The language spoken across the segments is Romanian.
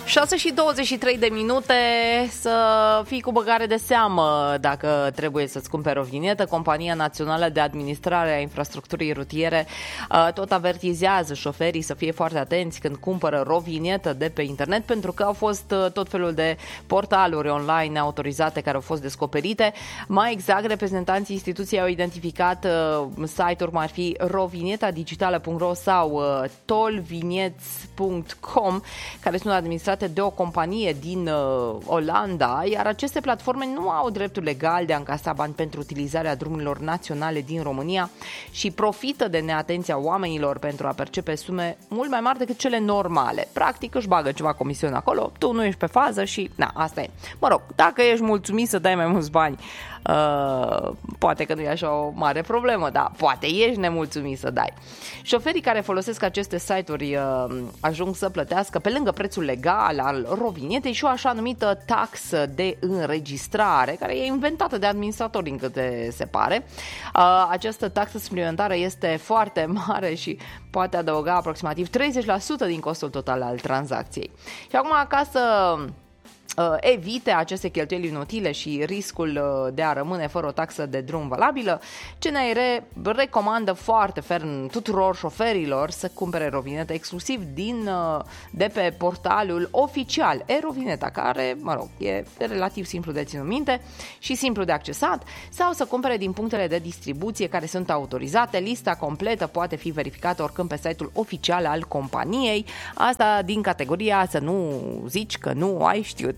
6:23 să fii cu băgare de seamă dacă trebuie să-ți cumperi o vinietă. Compania Națională de Administrare a Infrastructurii Rutiere tot avertizează șoferii să fie foarte atenți când cumpără o vinietă de pe internet, pentru că au fost tot felul de portaluri online autorizate care au fost descoperite. Mai exact, reprezentanții instituției au identificat site-uri cum ar fi rovinietadigitală.ro sau tolviniets.com, care sunt administrate de o companie din Olanda, iar aceste platforme nu au dreptul legal de a încasa bani pentru utilizarea drumurilor naționale din România și profită de neatenția oamenilor pentru a percepe sume mult mai mari decât cele normale. Practic își bagă ceva comisiune acolo, tu nu ești pe fază și asta e. Mă rog, dacă ești mulțumit să dai mai mulți bani, poate că nu e așa o mare problemă, dar poate ești nemulțumit să dai. Șoferii care folosesc aceste site-uri ajung să plătească, pe lângă prețul legal al rovinietei, și o așa numită taxă de înregistrare, care e inventată de administratori, din câte se pare. Această taxă suplimentară este foarte mare și poate adăuga aproximativ 30% din costul total al tranzacției. Și acum, ca să evite aceste cheltuieli inutile și riscul de a rămâne fără o taxă de drum valabilă, CNR recomandă foarte ferm tuturor șoferilor să cumpere rovinetă exclusiv de pe portalul oficial e-rovineta, care, e relativ simplu de ținut minte și simplu de accesat, sau să cumpere din punctele de distribuție care sunt autorizate. Lista completă poate fi verificată oricând pe site-ul oficial al companiei, asta din categoria să nu zici că nu ai știut.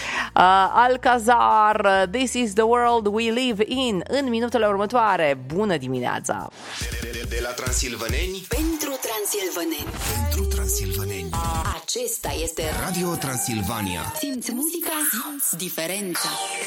Alcazar, This is the world we live in, în minutele următoare. Bună dimineața! De la transilvaneni pentru transilvaneni. Pentru transilvaneni. Acesta este Radio Transilvania. Simți muzica, simți diferența.